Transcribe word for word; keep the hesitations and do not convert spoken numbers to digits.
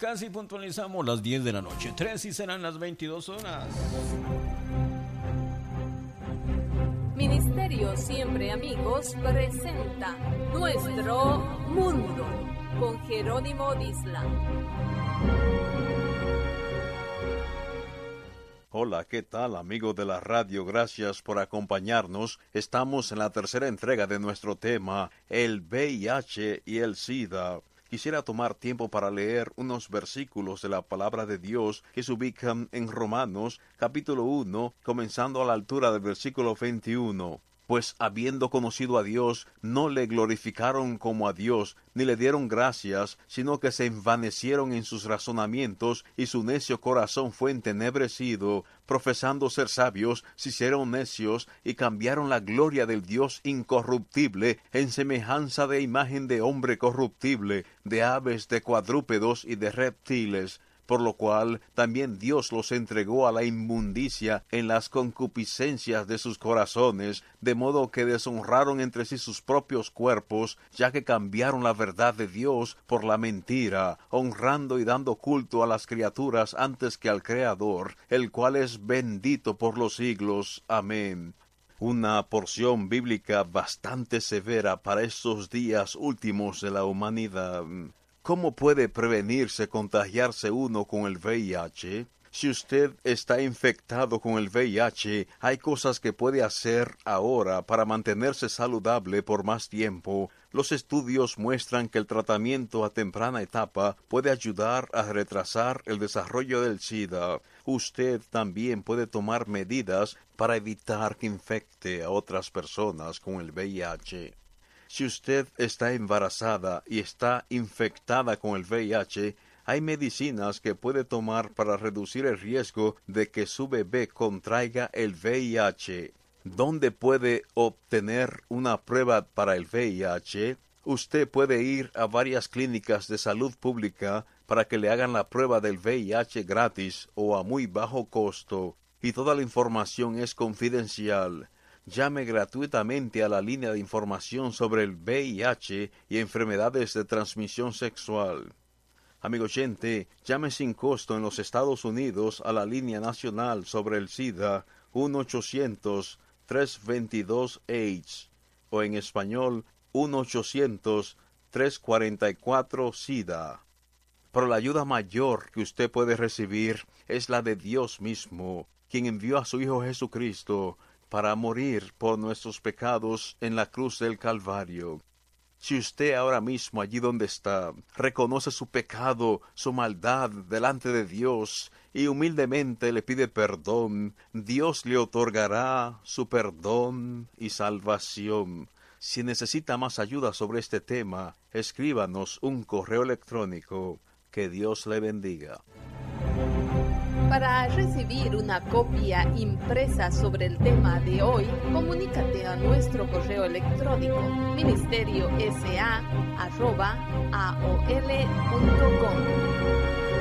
casi puntualizamos las diez de la noche, tres y serán las veintidós horas. Ministerio Siempre Amigos presenta Nuestro Mundo con Jerónimo Disla. Hola, ¿qué tal, amigos de la radio? Gracias por acompañarnos. Estamos en la tercera entrega de nuestro tema, el V I H y el SIDA. Quisiera tomar tiempo para leer unos versículos de la palabra de Dios que se ubican en Romanos, capítulo uno, comenzando a la altura del versículo veintiuno. Pues habiendo conocido a Dios, no le glorificaron como a Dios, ni le dieron gracias, sino que se envanecieron en sus razonamientos, y su necio corazón fue entenebrecido. Profesando ser sabios, se hicieron necios, y cambiaron la gloria del Dios incorruptible, en semejanza de imagen de hombre corruptible, de aves, de cuadrúpedos y de reptiles. Por lo cual también Dios los entregó a la inmundicia en las concupiscencias de sus corazones, de modo que deshonraron entre sí sus propios cuerpos, ya que cambiaron la verdad de Dios por la mentira, honrando y dando culto a las criaturas antes que al Creador, el cual es bendito por los siglos. Amén. Una porción bíblica bastante severa para estos días últimos de la humanidad. ¿Cómo puede prevenirse contagiarse uno con el V I H? Si usted está infectado con el V I H, hay cosas que puede hacer ahora para mantenerse saludable por más tiempo. Los estudios muestran que el tratamiento a temprana etapa puede ayudar a retrasar el desarrollo del SIDA. Usted también puede tomar medidas para evitar que infecte a otras personas con el V I H. Si usted está embarazada y está infectada con el V I H, hay medicinas que puede tomar para reducir el riesgo de que su bebé contraiga el V I H. ¿Dónde puede obtener una prueba para el V I H? Usted puede ir a varias clínicas de salud pública para que le hagan la prueba del V I H gratis o a muy bajo costo, y toda la información es confidencial. Llame gratuitamente a la línea de información sobre el V I H y enfermedades de transmisión sexual. Amigo oyente, llame sin costo en los Estados Unidos a la línea nacional sobre el SIDA uno ochocientos, tres veintidós, AIDS o en español uno ochocientos, tres cuarenta y cuatro, SIDA. Pero la ayuda mayor que usted puede recibir es la de Dios mismo, quien envió a su Hijo Jesucristo para morir por nuestros pecados en la cruz del Calvario. Si usted ahora mismo, allí donde está, reconoce su pecado, su maldad delante de Dios, y humildemente le pide perdón, Dios le otorgará su perdón y salvación. Si necesita más ayuda sobre este tema, escríbanos un correo electrónico. Que Dios le bendiga. Para recibir una copia impresa sobre el tema de hoy, comunícate a nuestro correo electrónico ministerio s a arroba a o l punto com.